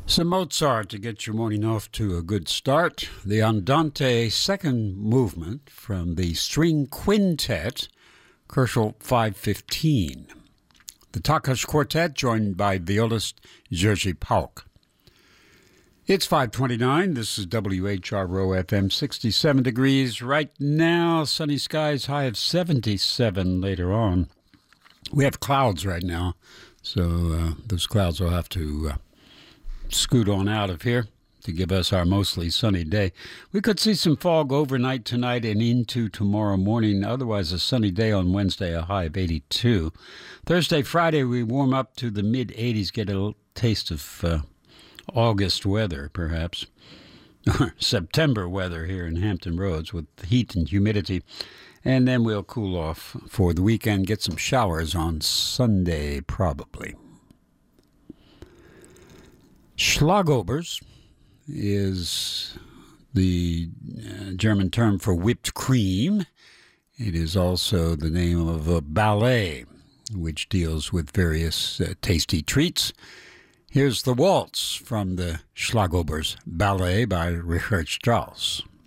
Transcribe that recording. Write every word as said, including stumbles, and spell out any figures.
Some Mozart to get your morning off to a good start. The Andante second movement from the String Quintet, Koelschel five fifteen. The Takas Quartet joined by violist Jerzy Pauk. It's five twenty-nine. This is W H R O F M, sixty-seven degrees right now. Sunny skies, high of seventy-seven later on. We have clouds right now, so uh, those clouds will have to uh, scoot on out of here to give us our mostly sunny day. We could see some fog overnight tonight and into tomorrow morning. Otherwise, a sunny day on Wednesday, a high of eighty-two. Thursday, Friday, we warm up to the mid eighties, get a little taste of uh, August weather, perhaps. September weather here in Hampton Roads with heat and humidity. And then we'll cool off for the weekend, get some showers on Sunday, probably. Schlagobers is the uh, German term for whipped cream. It is also the name of a ballet, which deals with various uh, tasty treats. Here's the waltz from the Schlagobers Ballet by Richard Strauss.